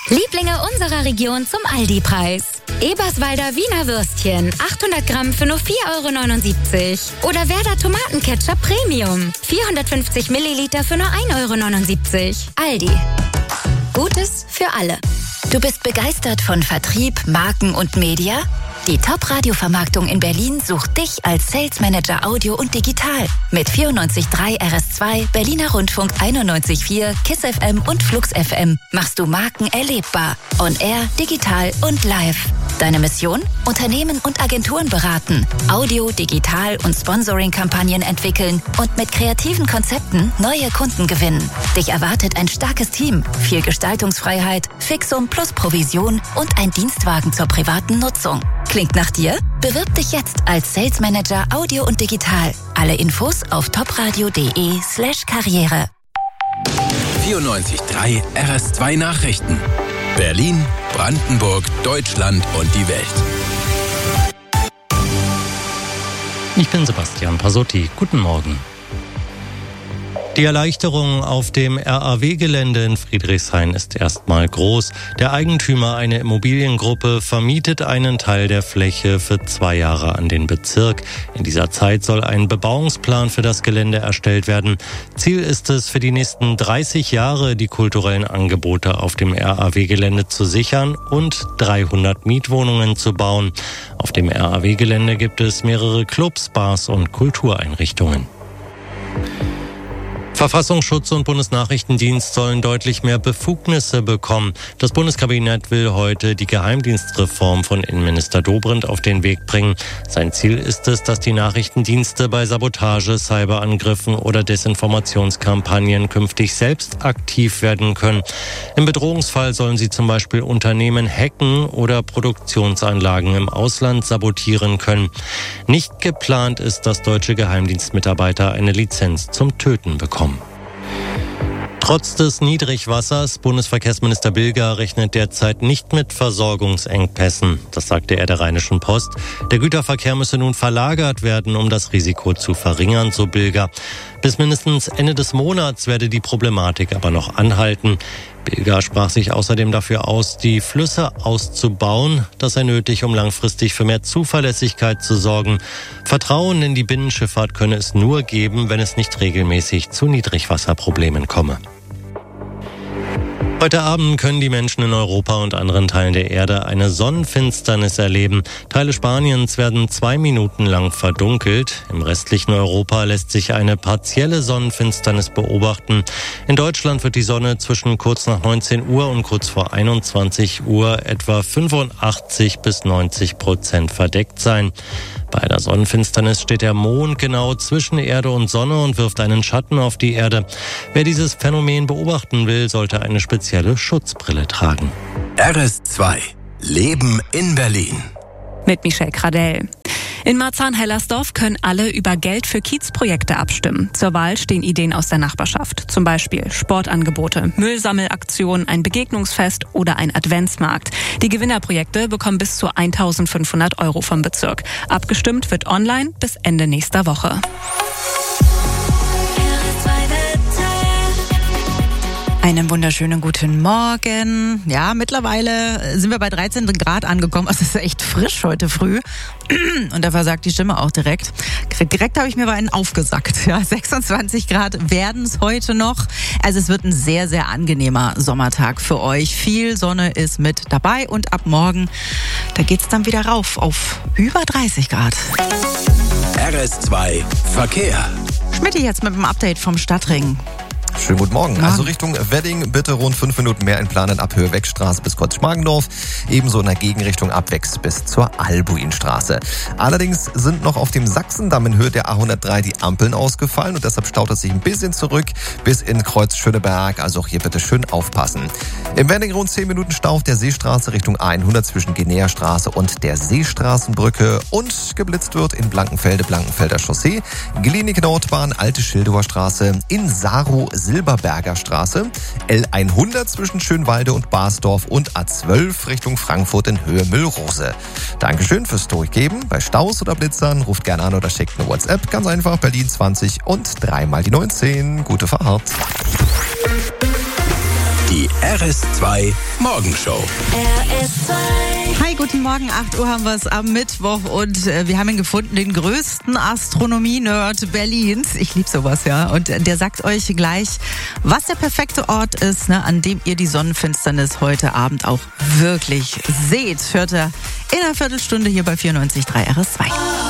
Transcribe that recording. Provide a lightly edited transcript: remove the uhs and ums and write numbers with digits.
Lieblinge unserer Region zum Aldi-Preis. Eberswalder Wiener Würstchen, 800 Gramm für nur 4,79 €. Oder Werder Tomatenketchup Premium, 450 Milliliter für nur 1,79 €. Aldi. Gutes für alle. Du bist begeistert von Vertrieb, Marken und Media? Die Top-Radio-Vermarktung in Berlin sucht dich als Sales Manager Audio und Digital. Mit 94.3 RS2, Berliner Rundfunk 91.4, KISS FM und Flux FM machst du Marken erlebbar. On Air, digital und live. Deine Mission? Unternehmen und Agenturen beraten, Audio-, Digital- und Sponsoring-Kampagnen entwickeln und mit kreativen Konzepten neue Kunden gewinnen. Dich erwartet ein starkes Team, viel Gestaltungsfreiheit, Fixum plus Provision und ein Dienstwagen zur privaten Nutzung. Klingt nach dir? Bewirb dich jetzt als Sales Manager Audio und Digital. Alle Infos auf topradio.de/Karriere. 94.3 RS2 Nachrichten. Berlin, Brandenburg, Deutschland und die Welt. Ich bin Sebastian Pasotti. Guten Morgen. Die Erleichterung auf dem RAW-Gelände in Friedrichshain ist erstmal groß. Der Eigentümer, eine Immobiliengruppe, vermietet einen Teil der Fläche für 2 Jahre an den Bezirk. In dieser Zeit soll ein Bebauungsplan für das Gelände erstellt werden. Ziel ist es, für die nächsten 30 Jahre die kulturellen Angebote auf dem RAW-Gelände zu sichern und 300 Mietwohnungen zu bauen. Auf dem RAW-Gelände gibt es mehrere Clubs, Bars und Kultureinrichtungen. Verfassungsschutz und Bundesnachrichtendienst sollen deutlich mehr Befugnisse bekommen. Das Bundeskabinett will heute die Geheimdienstreform von Innenminister Dobrindt auf den Weg bringen. Sein Ziel ist es, dass die Nachrichtendienste bei Sabotage, Cyberangriffen oder Desinformationskampagnen künftig selbst aktiv werden können. Im Bedrohungsfall sollen sie zum Beispiel Unternehmen hacken oder Produktionsanlagen im Ausland sabotieren können. Nicht geplant ist, dass deutsche Geheimdienstmitarbeiter eine Lizenz zum Töten bekommen. Trotz des Niedrigwassers, Bundesverkehrsminister Bilger rechnet derzeit nicht mit Versorgungsengpässen. Das sagte er der Rheinischen Post. Der Güterverkehr müsse nun verlagert werden, um das Risiko zu verringern, so Bilger. Bis mindestens Ende des Monats werde die Problematik aber noch anhalten. Bilger sprach sich außerdem dafür aus, die Flüsse auszubauen. Das sei nötig, um langfristig für mehr Zuverlässigkeit zu sorgen. Vertrauen in die Binnenschifffahrt könne es nur geben, wenn es nicht regelmäßig zu Niedrigwasserproblemen komme. Heute Abend können die Menschen in Europa und anderen Teilen der Erde eine Sonnenfinsternis erleben. Teile Spaniens werden 2 Minuten lang verdunkelt. Im restlichen Europa lässt sich eine partielle Sonnenfinsternis beobachten. In Deutschland wird die Sonne zwischen kurz nach 19 Uhr und kurz vor 21 Uhr etwa 85-90% verdeckt sein. Bei einer Sonnenfinsternis steht der Mond genau zwischen Erde und Sonne und wirft einen Schatten auf die Erde. Wer dieses Phänomen beobachten will, sollte eine spezielle Schutzbrille tragen. RS2 Leben in Berlin. Mit Michelle Kradell. In Marzahn-Hellersdorf können alle über Geld für Kiezprojekte abstimmen. Zur Wahl stehen Ideen aus der Nachbarschaft. Zum Beispiel Sportangebote, Müllsammelaktionen, ein Begegnungsfest oder ein Adventsmarkt. Die Gewinnerprojekte bekommen bis zu 1.500 € vom Bezirk. Abgestimmt wird online bis Ende nächster Woche. Einen wunderschönen guten Morgen. Ja, mittlerweile sind wir bei 13 Grad angekommen. Es ist echt frisch heute früh. Und da versagt die Stimme auch direkt. Direkt habe ich mir mal einen aufgesackt. Ja, 26 Grad werden es heute noch. Also es wird ein sehr, sehr angenehmer Sommertag für euch. Viel Sonne ist mit dabei und ab morgen, da geht's dann wieder rauf auf über 30 Grad. RS2 Verkehr. Schmidti jetzt mit dem Update vom Stadtring. Schönen guten Morgen. Also Richtung Wedding bitte rund 5 Minuten mehr einplanen ab Höhe Wegstraße bis Kreuz-Schmargendorf. Ebenso in der Gegenrichtung ab Wex bis zur Albuinstraße. Allerdings sind noch auf dem Sachsendamm in Höhe der A103 die Ampeln ausgefallen und deshalb staut es sich ein bisschen zurück bis in Kreuz-Schöneberg. Also auch hier bitte schön aufpassen. Im Wedding rund 10 Minuten Stau auf der Seestraße Richtung A100 zwischen Guinea-Straße und der Seestraßenbrücke und geblitzt wird in Blankenfelder Chaussee, Klinik Nordbahn, Alte Schildower Straße, in Saru Silberberger Straße, L100 zwischen Schönwalde und Basdorf und A12 Richtung Frankfurt in Höhe Müllrose. Dankeschön fürs Durchgeben. Bei Staus oder Blitzern ruft gerne an oder schickt eine WhatsApp. Ganz einfach Berlin 20 und 3 mal die 19. Gute Fahrt. Die RS2 Morgenshow. Hi, guten Morgen, 8 Uhr haben wir es am Mittwoch und wir haben ihn gefunden, den größten Astronomie-Nerd Berlins. Ich liebe sowas, ja. Und der sagt euch gleich, was der perfekte Ort ist, ne, an dem ihr die Sonnenfinsternis heute Abend auch wirklich seht. Hört er in einer Viertelstunde hier bei 94.3 RS2.